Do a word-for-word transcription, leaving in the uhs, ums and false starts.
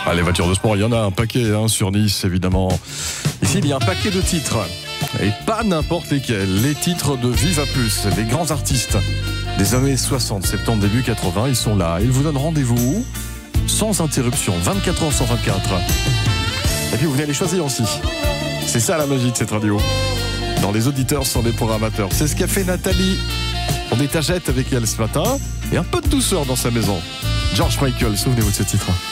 Ah, les voitures de sport, il y en a un paquet hein, sur Nice, évidemment. Ici, il y a un paquet de titres. Et pas n'importe lesquels. Les titres de Viva Plus, les grands artistes des années soixante, septembre, début quatre-vingts, ils sont là. Ils vous donnent rendez-vous sans interruption, vingt-quatre heures sur vingt-quatre. Et puis, vous venez les choisir aussi. C'est ça la magie de cette radio. Dans les auditeurs sont des programmateurs. C'est ce qu'a fait Nathalie. On est à Jette avec elle ce matin. Et un peu de douceur dans sa maison. George Michael, souvenez-vous de ce titre.